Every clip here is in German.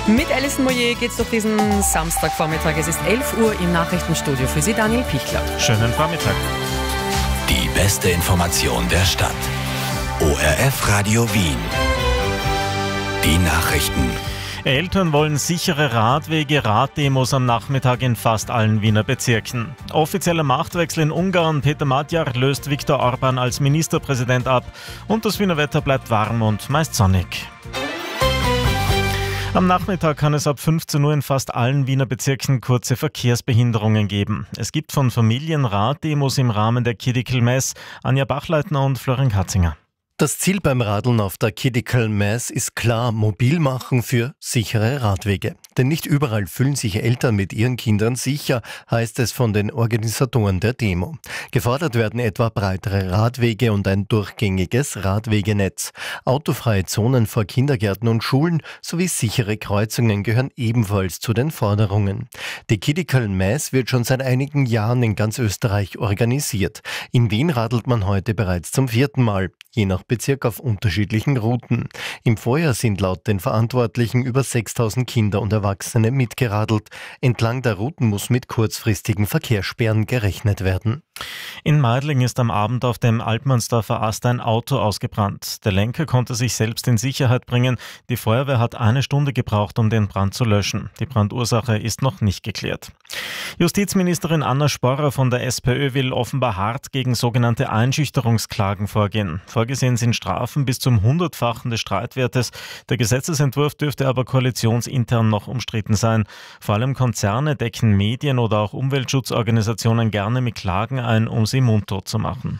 Mit Alison Moyer geht's durch diesen Samstagvormittag. Es ist 11 Uhr im Nachrichtenstudio. Für Sie Daniel Pichler. Schönen Vormittag. Die beste Information der Stadt. ORF Radio Wien. Die Nachrichten. Eltern wollen sichere Radwege, Raddemos am Nachmittag in fast allen Wiener Bezirken. Offizieller Machtwechsel in Ungarn. Peter Magyar löst Viktor Orbán als Ministerpräsident ab. Und das Wiener Wetter bleibt warm und meist sonnig. Am Nachmittag kann es ab 15 Uhr in fast allen Wiener Bezirken kurze Verkehrsbehinderungen geben. Es gibt von Familien Raddemos im Rahmen der Kiddickel Mess. Anja Bachleitner und Florian Katzinger. Das Ziel beim Radeln auf der Kiddickel Mess ist klar: mobil machen für sichere Radwege. Denn nicht überall fühlen sich Eltern mit ihren Kindern sicher, heißt es von den Organisatoren der Demo. Gefordert werden etwa breitere Radwege und ein durchgängiges Radwegenetz. Autofreie Zonen vor Kindergärten und Schulen sowie sichere Kreuzungen gehören ebenfalls zu den Forderungen. Die Kiddickel Mess wird schon seit einigen Jahren in ganz Österreich organisiert. In Wien radelt man heute bereits zum 4. Mal. Je nach Bezirk auf unterschiedlichen Routen. Im Vorjahr sind laut den Verantwortlichen über 6.000 Kinder und Erwachsene mitgeradelt. Entlang der Routen muss mit kurzfristigen Verkehrssperren gerechnet werden. In Meidling ist am Abend auf dem Altmannsdorfer Ast ein Auto ausgebrannt. Der Lenker konnte sich selbst in Sicherheit bringen. Die Feuerwehr hat 1 Stunde gebraucht, um den Brand zu löschen. Die Brandursache ist noch nicht geklärt. Justizministerin Anna Sporrer von der SPÖ will offenbar hart gegen sogenannte Einschüchterungsklagen vorgehen. Vorgesehen sind Strafen bis zum 100-fachen des Streitwertes. Der Gesetzesentwurf dürfte aber koalitionsintern noch umstritten sein. Vor allem Konzerne decken Medien oder auch Umweltschutzorganisationen gerne mit Klagen ein, um sie mundtot zu machen.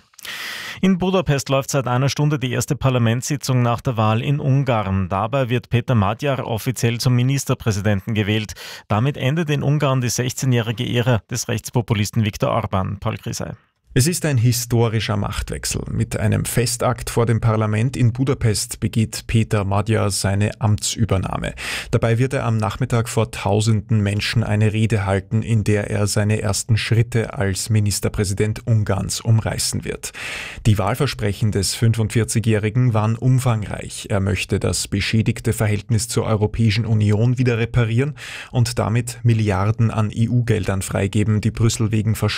In Budapest läuft seit 1 Stunde die erste Parlamentssitzung nach der Wahl in Ungarn. Dabei wird Peter Magyar offiziell zum Ministerpräsidenten gewählt. Damit endet in Ungarn die 16-jährige Ära des Rechtspopulisten Viktor Orbán. Paul Grisey. Es ist ein historischer Machtwechsel. Mit einem Festakt vor dem Parlament in Budapest begeht Peter Magyar seine Amtsübernahme. Dabei wird er am Nachmittag vor tausenden Menschen eine Rede halten, in der er seine ersten Schritte als Ministerpräsident Ungarns umreißen wird. Die Wahlversprechen des 45-Jährigen waren umfangreich. Er möchte das beschädigte Verhältnis zur Europäischen Union wieder reparieren und damit Milliarden an EU-Geldern freigeben, die Brüssel wegen